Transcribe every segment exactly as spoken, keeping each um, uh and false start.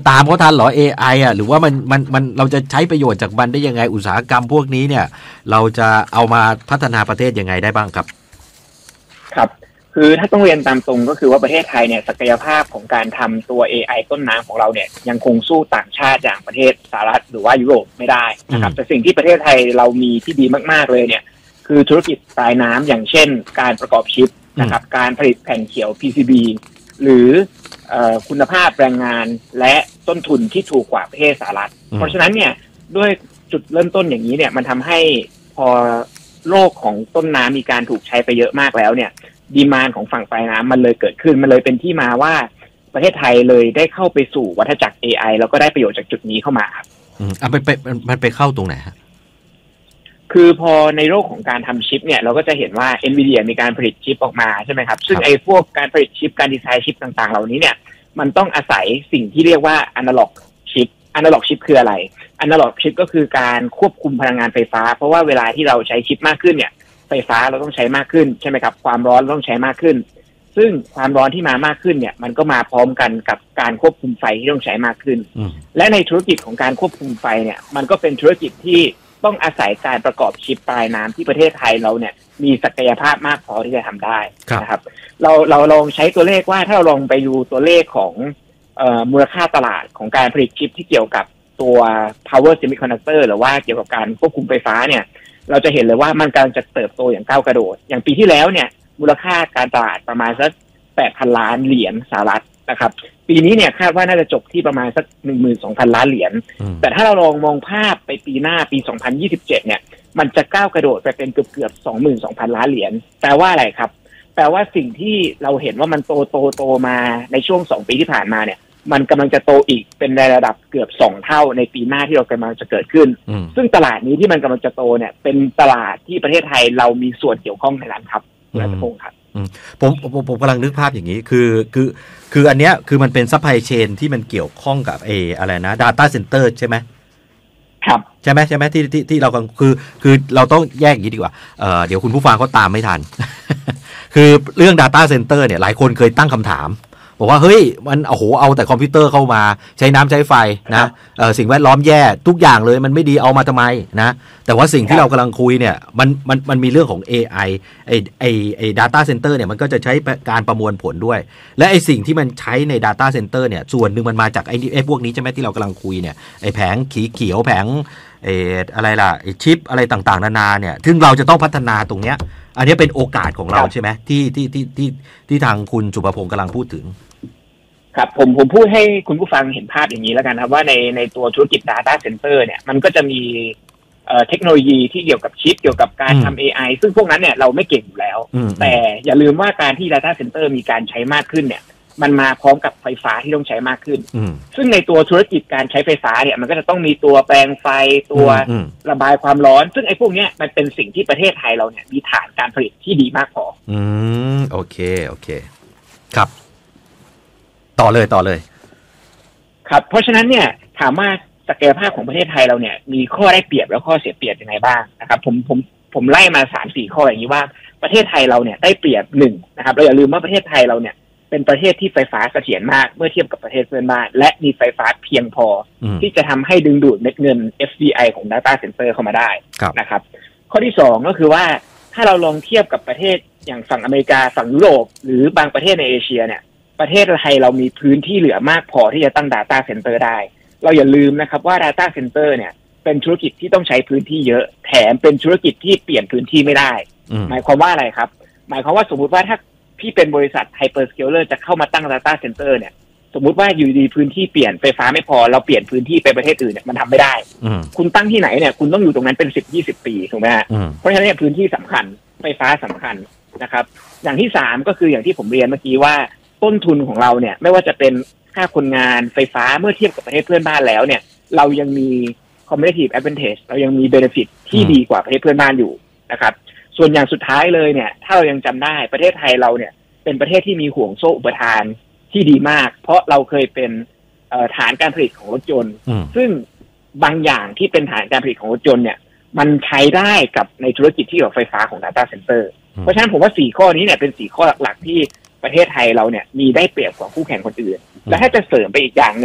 ตามเขาทันเหรอ เอ ไอ อ่ะหรือว่ามันมันมันเราจะใช้ประโยชน์จากมันได้ยังไงอุตสาหกรรมพวกนี้เนี่ยเราจะเอามาพัฒนาประเทศยังไงได้บ้างครับครับคือถ้าต้องเรียนตามตรงก็คือว่าประเทศไทยเนี่ยศักยภาพของการทำตัว เอ ไอ ต้นน้ำของเราเนี่ยยังคงสู้ต่างชาติอย่างประเทศสหรัฐหรือว่ายุโรปไม่ได้นะครับแต่สิ่งที่ประเทศไทยเรามีที่ดีมากๆเลยเนี่ยคือธุรกิจปลายน้ำอย่างเช่นการประกอบชิปนะครับการผลิตแผ่นเขียว พี ซี บี หรือคุณภาพแรงงานและต้นทุนที่ถูกกว่าประเทศสหรัฐเพราะฉะนั้นเนี่ยด้วยจุดเริ่มต้นอย่างนี้เนี่ยมันทำให้พอโลกของต้นน้ำมีการถูกใช้ไปเยอะมากแล้วเนี่ยดีมานด์ของฝั่งปลายน้ำมันเลยเกิดขึ้นมันเลยเป็นที่มาว่าประเทศไทยเลยได้เข้าไปสู่วัฏจักร เอ ไอ แล้วก็ได้ประโยชน์จากจุดนี้เข้ามาครับอืมอ่ะไปไปมันไปเข้าตรงไหนฮะคือพอในโลกของการทำชิปเนี่ยเราก็จะเห็นว่า Nvidia มีการผลิตชิปออกมาใช่ไหมครับซึ่งไอ้พวกการผลิตชิปการดีไซน์ชิปต่างๆเหล่านี้เนี่ยมันต้องอาศัยสิ่งที่เรียกว่า Analog Chip Analog Chip คืออะไร Analog Chip ก็คือการควบคุมพลังงานไฟฟ้าเพราะว่าเวลาที่เราใช้ชิปมากขึ้นเนี่ยไฟฟ้าเราต้องใช้มากขึ้นใช่ไหมครับความร้อนเราต้องใช้มากขึ้นซึ่งความร้อนที่มามากขึ้นเนี่ยมันก็มาพร้อมกันกับการควบคุมไฟที่ต้องใช้มากขึ้นและในธุรกิจของการควบคุมไฟเนี่ยมันก็เป็นธุรกิจที่ต้องอาศัยการประกอบชิปปลายน้ำที่ประเทศไทยเราเนี่ยมีศักยภาพมากพอที่จะทำได้นะครับเราเราลองใช้ตัวเลขว่าถ้าเราลองไปดูตัวเลขของเอ่อมูลค่าตลาดของการผลิตชิปที่เกี่ยวกับตัว power semiconductor หรือว่าเกี่ยวกับการควบคุมไฟฟ้าเนี่ยเราจะเห็นเลยว่ามันกำลังจะเติบโตอย่างก้าวกระโดดอย่างปีที่แล้วเนี่ยมูลค่าการตลาดประมาณสัก แปดพัน ล้านเหรียญสหรัฐนะครับปีนี้เนี่ยคาดว่าน่าจะจบที่ประมาณสัก หนึ่งหมื่นสองพัน ล้านเหรียญแต่ถ้าเราลองมองภาพไปปีหน้าปีสองพันยี่สิบเจ็ดเนี่ยมันจะก้าวกระโดดไปเป็นเกือบๆ สองหมื่นสองพัน ล้านเหรียญแปลว่าอะไรครับแปลว่าสิ่งที่เราเห็นว่ามันโตโตโตมาในช่วงสองปีที่ผ่านมาเนี่ยมันกำลังจะโตอีกเป็นในระดับเกือบสองเท่าในปีหน้าที่เรากำลังจะเกิดขึ้นซึ่งตลาดนี้ที่มันกำลังจะโตเนี่ยเป็นตลาดที่ประเทศไทยเรามีส่วนเกี่ยวข้องในนั้นครับคุณรัตพงศ์ครับผมผมผมกำลังนึกภาพอย่างนี้คือคือคืออันเนี้ยคือมันเป็นซัพพลายเชนที่มันเกี่ยวข้องกับเออะไรนะ data center ใช่ไหมครับใช่ไหมใช่ไหมที่ที่ที่เราคือคือเราต้องแยกอย่างนี้ดีกว่าเอ่อเดี๋ยวคุณผู้ฟังเขาตามไม่ทัน คือเรื่อง data center เนี่ยหลายคนเคยตั้งคำถามบอกว่าเฮ้ยมันโอ้โหเอาแต่คอมพิวเตอร์เข้ามาใช้น้ำใช้ไฟนะเออสิ่งแวดล้อมแย่ทุกอย่างเลยมันไม่ดีเอามาทำไมนะแต่ว่าสิ่งที่เรากำลังคุยเนี่ยมันมันมันมีเรื่องของ เอ ไอ ไอไอไอ data center เนี่ยมันก็จะใช้การประมวลผลด้วยและไอสิ่งที่มันใช้ใน data center เนี่ยส่วนหนึ่งมันมาจากไอไอพวกนี้ใช่ไหมที่เรากำลังคุยเนี่ยไอแผงขีเขียวแผงเอออะไรล่ะไอชิปอะไรต่างๆนานาเนี่ยซึ่งเราจะต้องพัฒนาตรงเนี้ยอันนี้เป็นโอกาสของเราใช่ไหมที่ที่ที่ที่ที่ทางคุณสุภพงศ์กำลังพูดถึงครับผมผมพูดให้คุณผู้ฟังเห็นภาพอย่างนี้แล้วกันครับว่าในในตัวธุรกิจ Data Center เนี่ยมันก็จะมีเอ่อเทคโนโลยีที่เกี่ยวกับชิปเกี่ยวกับการทำ เอ ไอ ซึ่งพวกนั้นเนี่ยเราไม่เก่งอยู่แล้วแต่อย่าลืมว่าการที่ Data Center มีการใช้มากขึ้นเนี่ยมันมาพร้อมกับไฟฟ้าที่ต้องใช้มากขึ้นซึ่งในตัวธุรกิจการใช้ไฟฟ้าเนี่ยมันก็จะต้องมีตัวแปลงไฟตัวระบายความร้อนซึ่งไอ้พวกนี้มันเป็นสิ่งที่ประเทศไทยเราเนี่ยมีฐานการผลิตที่ดีมากพออืมโอเคโอเคครับต่อเลยต่อเลยครับเพราะฉะนั้นเนี่ยถามว่าศักยภาพของประเทศไทยเราเนี่ยมีข้อได้เปรียบและข้อเสียเปรียบยังไงบ้างนะครับผมผมผมไล่มา สามสี่ ข้ออย่างนี้ว่าประเทศไทยเราเนี่ยได้เปรียบหนึ่งนะครับเราอย่าลืมว่าประเทศไทยเราเนี่ยเป็นประเทศที่ไฟฟ้าเสถียรมากเมื่อเทียบกับประเทศเพื่อนบ้านและมีไฟฟ้าเพียงพอที่จะทำให้ดึงดูดเม็ดเงิน เอฟ ดี ไอ ของ Data Center เข้ามาได้นะครับข้อที่สองก็คือว่าถ้าเราลองเทียบกับประเทศอย่างฝั่งอเมริกาฝั่งยุโรปหรือบางประเทศในเอเชียเนี่ยประเทศไทยเรามีพื้นที่เหลือมากพอที่จะตั้ง Data Center ได้เราอย่าลืมนะครับว่า Data Center เนี่ยเป็นธุรกิจที่ต้องใช้พื้นที่เยอะแถมเป็นธุรกิจที่เปลี่ยนพื้นที่ไม่ได้หมายความว่าอะไรครับหมายความว่าสมมุติว่าถ้าพี่เป็นบริษัท Hyperscaler จะเข้ามาตั้ง Data Center เนี่ยสมมุติว่าอยู่ดีพื้นที่เปลี่ยนไฟฟ้าไม่พอเราเปลี่ยนพื้นที่ไปประเทศอื่นเนี่ยมันทำไม่ได้คุณตั้งที่ไหนเนี่ยคุณต้องอยู่ตรงนั้นเป็นสิบ ยี่สิบปีถูกไหมฮะเพราะฉะนั้นเนี่ยพื้นที่สำคัญไฟฟ้าสำคัญนะครับอย่างที่สามก็คืออย่างที่ผมเรียนเมื่อกี้ว่าต้นทุนของเราเนี่ยไม่ว่าจะเป็นค่าคนงานไฟฟ้าเมื่อเทียบกับประเทศเพื่อนบ้านแล้วเนี่ยเรายังมี competitive advantage เรายังมี benefit ที่ดีกว่าประเทศเพื่อนบ้านอยู่นะครับส่วนอย่างสุดท้ายเลยเนี่ยถ้าเรายังจำได้ประเทศไทยเราเนี่ยเป็นประเทศที่มีห่วงโซ่อุปทานที่ดีมากเพราะเราเคยเป็นฐานการผลิตของรถยนต์ซึ่งบางอย่างที่เป็นฐานการผลิตของรถยนต์เนี่ยมันใช้ได้กับในธุรกิจที่เกี่ยวกับไฟฟ้าของ Data Center เพราะฉะนั้นผมว่าสี่ข้อนี้เนี่ยเป็นสี่ข้อหลักๆที่ประเทศไทยเราเนี่ยมีได้เปรียบกว่าคู่แข่งคนอื่นและถ้าจะเสริมไปอีกอย่างนึง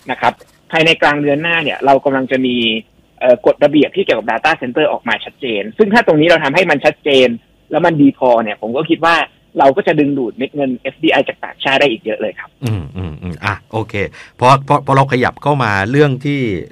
นะครับภายในกลางเดือนหน้าเนี่ยเรากำลังจะมีกฎระเบียบที่เกี่ยวกับ data center ออกมาชัดเจนซึ่งถ้าตรงนี้เราทำให้มันชัดเจนแล้วมันดีพอเนี่ยผมก็คิดว่าเราก็จะดึงดูดเม็ดเงิน เอฟ ดี ไอ จากต่างชาติได้อีกเยอะเลยครับอืมอืมอืมอ่ะโอเคเพราะเพราะพอเราขยับเข้ามาเรื่องที่